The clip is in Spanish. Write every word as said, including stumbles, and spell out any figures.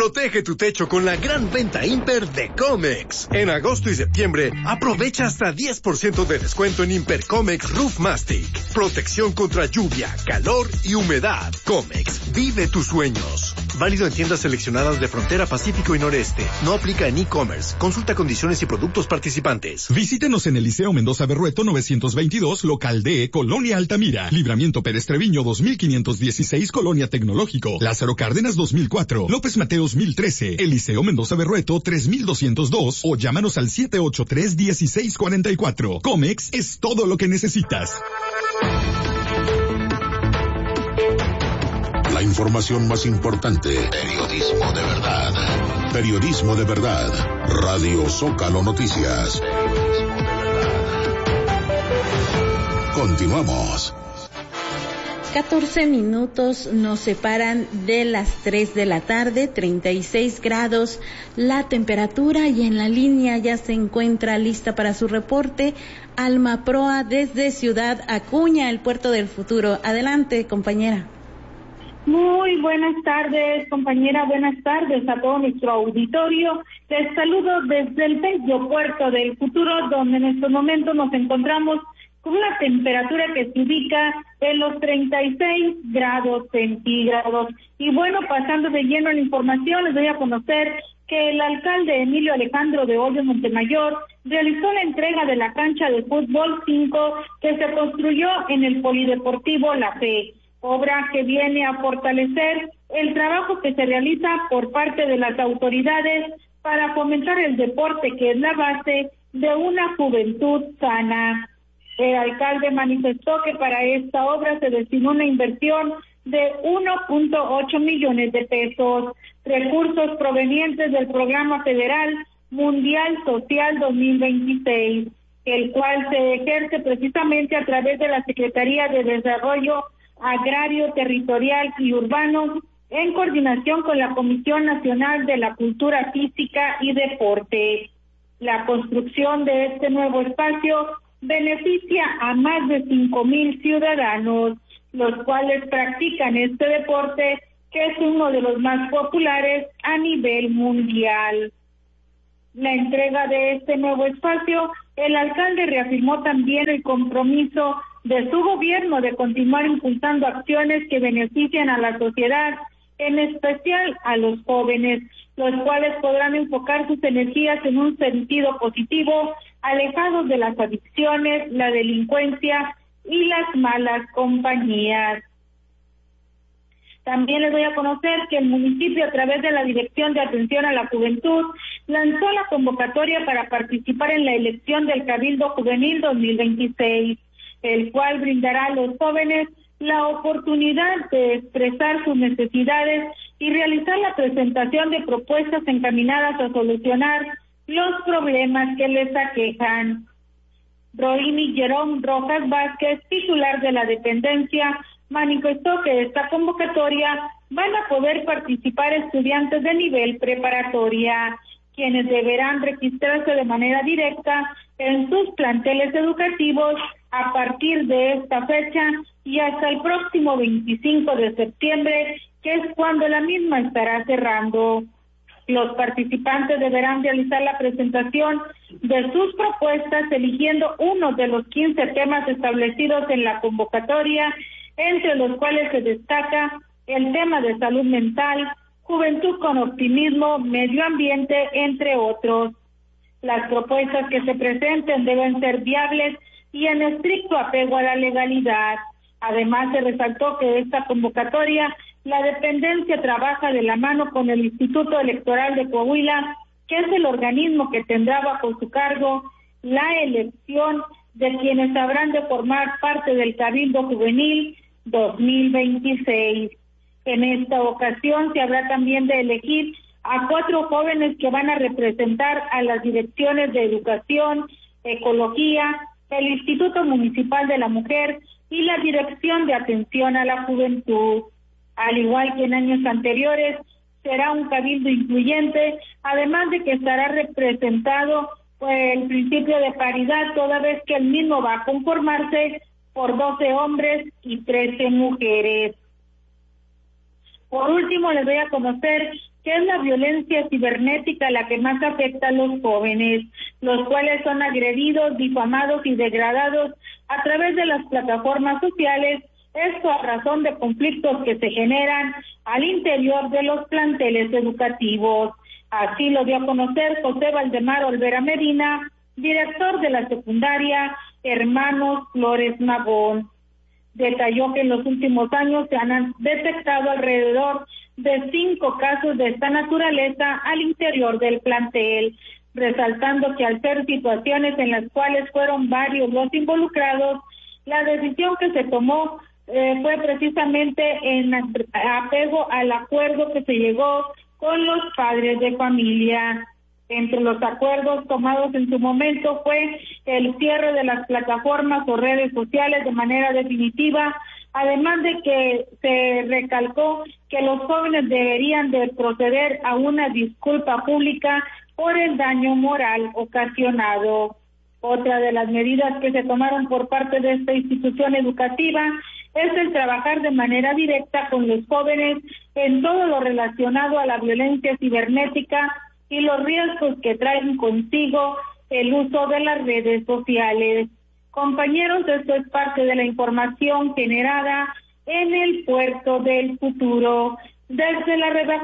Protege tu techo con la gran venta Imper de Comex. En agosto y septiembre, aprovecha hasta diez por ciento de descuento en Imper Comex Roof Mastic. Protección contra lluvia, calor y humedad. Comex, vive tus sueños. Válido en tiendas seleccionadas de Frontera Pacífico y Noreste. No aplica en e-commerce. Consulta condiciones y productos participantes. Visítenos en el Liceo Mendoza Berrueto novecientos veintidós, local D, Colonia Altamira. Libramiento Pérez Treviño dos mil quinientos dieciséis, Colonia Tecnológico. Lázaro Cárdenas dos mil cuatro. López Mateos mil trece. Eliseo Mendoza Berrueto tres mil doscientos dos. O llámanos al siete ocho tres, uno seis cuatro cuatro. Comex es todo lo que necesitas. La información más importante. Periodismo de verdad. Periodismo de verdad. Radio Zócalo Noticias. Continuamos. catorce minutos nos separan de las tres de la tarde, treinta y seis grados la temperatura, y en la línea ya se encuentra lista para su reporte Alma Proa desde Ciudad Acuña, el puerto del futuro. Adelante, compañera. Muy buenas tardes, compañera, buenas tardes a todo nuestro auditorio. Les saludo desde el bello puerto del futuro, donde en estos momentos nos encontramos con una temperatura que se ubica en los treinta y seis grados centígrados. Y bueno, pasando de lleno a la información, les doy a conocer que el alcalde Emilio Alejandro de Hoyos Montemayor realizó la entrega de la cancha de fútbol cinco que se construyó en el Polideportivo La Fe, obra que viene a fortalecer el trabajo que se realiza por parte de las autoridades para fomentar el deporte, que es la base de una juventud sana. El alcalde manifestó que para esta obra se destinó una inversión de uno punto ocho millones de pesos, recursos provenientes del Programa Federal Mundial Social dos mil veintiséis, el cual se ejerce precisamente a través de la Secretaría de Desarrollo Agrario, Territorial y Urbano, en coordinación con la Comisión Nacional de la Cultura Física y Deporte. La construcción de este nuevo espacio beneficia a más de cinco mil ciudadanos, los cuales practican este deporte, que es uno de los más populares a nivel mundial. La entrega de este nuevo espacio, el alcalde reafirmó también el compromiso de su gobierno de continuar impulsando acciones que beneficien a la sociedad, en especial a los jóvenes, los cuales podrán enfocar sus energías en un sentido positivo, alejados de las adicciones, la delincuencia y las malas compañías. También les doy a conocer que el municipio, a través de la Dirección de Atención a la Juventud, lanzó la convocatoria para participar en la elección del Cabildo Juvenil dos mil veintiséis, el cual brindará a los jóvenes la oportunidad de expresar sus necesidades y realizar la presentación de propuestas encaminadas a solucionar los problemas que les aquejan. Roini Jerón Rojas Vázquez, titular de la dependencia, manifestó que esta convocatoria van a poder participar estudiantes de nivel preparatoria, quienes deberán registrarse de manera directa en sus planteles educativos a partir de esta fecha y hasta el próximo veinticinco de septiembre, que es cuando la misma estará cerrando. Los participantes deberán realizar la presentación de sus propuestas eligiendo uno de los quince temas establecidos en la convocatoria, entre los cuales se destaca el tema de salud mental, juventud con optimismo, medio ambiente, entre otros. Las propuestas que se presenten deben ser viables y en estricto apego a la legalidad. Además, se resaltó que esta convocatoria, la dependencia trabaja de la mano con el Instituto Electoral de Coahuila, que es el organismo que tendrá bajo su cargo la elección de quienes habrán de formar parte del Cabildo Juvenil dos mil veintiséis. En esta ocasión se habrá también de elegir a cuatro jóvenes que van a representar a las direcciones de Educación, Ecología, el Instituto Municipal de la Mujer y la Dirección de Atención a la Juventud. Al igual que en años anteriores, será un cabildo incluyente, además de que estará representado por el principio de paridad, toda vez que el mismo va a conformarse por doce hombres y trece mujeres. Por último, les doy a conocer que es la violencia cibernética la que más afecta a los jóvenes, los cuales son agredidos, difamados y degradados a través de las plataformas sociales, esto a razón de conflictos que se generan al interior de los planteles educativos. Así lo dio a conocer José Valdemar Olvera Medina, director de la secundaria Hermanos Flores Magón. Detalló que en los últimos años se han detectado alrededor de cinco casos de esta naturaleza al interior del plantel, resaltando que al ser situaciones en las cuales fueron varios los involucrados, la decisión que se tomó eh, fue precisamente en apego al acuerdo que se llegó con los padres de familia. Entre los acuerdos tomados en su momento fue el cierre de las plataformas o redes sociales de manera definitiva, además de que se recalcó que los jóvenes deberían de proceder a una disculpa pública por el daño moral ocasionado. Otra de las medidas que se tomaron por parte de esta institución educativa es el trabajar de manera directa con los jóvenes en todo lo relacionado a la violencia cibernética y los riesgos que traen consigo el uso de las redes sociales. Compañeros, esto es parte de la información generada en el Puerto del Futuro. Desde la redacción